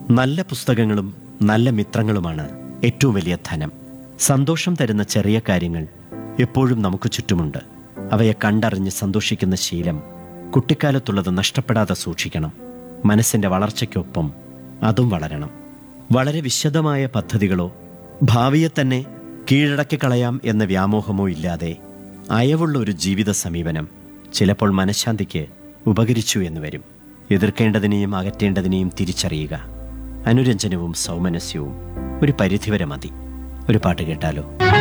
നല്ല പുസ്തകങ്ങളും നല്ല മിത്രങ്ങളുമാണ് ഏറ്റവും വലിയ ധനം. സന്തോഷം തരുന്ന ചെറിയ കാര്യങ്ങൾ എപ്പോഴും നമുക്ക് ചുറ്റുമുണ്ട്. അവയെ കണ്ടറിഞ്ഞ് സന്തോഷിക്കുന്ന ശീലം കുട്ടിക്കാലത്തുള്ളത് നഷ്ടപ്പെടാതെ സൂക്ഷിക്കണം. മനസ്സിൻ്റെ വളർച്ചയ്ക്കൊപ്പം അതും വളരണം. വളരെ വിശദമായ പദ്ധതികളോ ഭാവിയെ തന്നെ കീഴടക്കി കളയാം എന്ന വ്യാമോഹമോ ഇല്ലാതെ അയവുള്ള ഒരു ജീവിത സമീപനം ചിലപ്പോൾ മനഃശാന്തിക്ക് ഉപകരിച്ചു എന്ന് വരും. എതിർക്കേണ്ടതിനെയും അകറ്റേണ്ടതിനെയും തിരിച്ചറിയുക. അനുരഞ്ജനവും സൗമനസ്യവും ഒരു പരിധിവരെ മതി. ഒരു പാട്ട് കേട്ടാലോ?